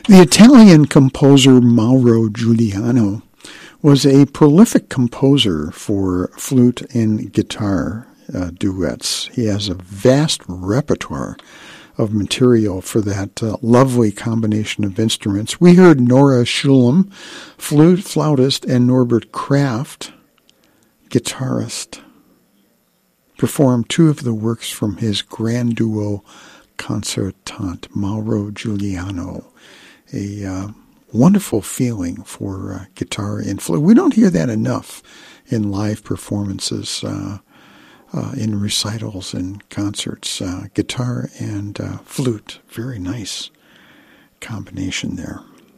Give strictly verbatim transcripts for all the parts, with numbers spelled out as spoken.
The Italian composer Mauro Giuliano was a prolific composer for flute and guitar uh, duets. He has a vast repertoire of material for that uh, lovely combination of instruments. We heard Nora Schulem, flute, flautist, and Norbert Kraft, guitarist, perform two of the works from his grand duo concertante, Mauro Giuliano. A uh, wonderful feeling for uh, guitar and flute. We don't hear that enough in live performances, uh, uh, in recitals and concerts. Uh, guitar and uh, flute, very nice combination there.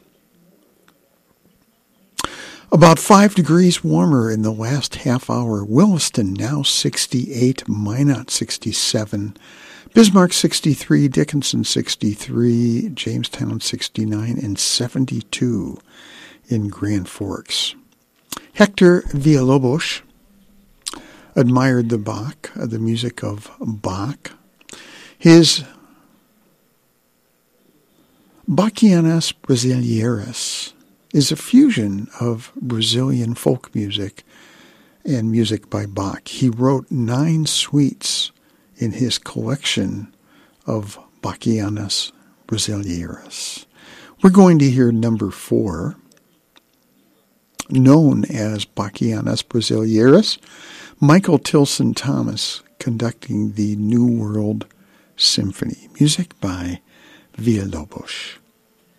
About five degrees warmer in the last half hour. Williston now sixty-eight, Minot sixty-seven, Bismarck sixty-three, Dickinson sixty-three, Jamestown sixty-nine, and seventy-two in Grand Forks. Hector Villalobos admired the Bach, uh, the music of Bach. His Bachianas Brasileiras is a fusion of Brazilian folk music and music by Bach. He wrote nine suites in his collection of Bachianas Brasileiras. We're going to hear number four, known as Bachianas Brasileiras, Michael Tilson Thomas conducting the New World Symphony. Music by Villalobos.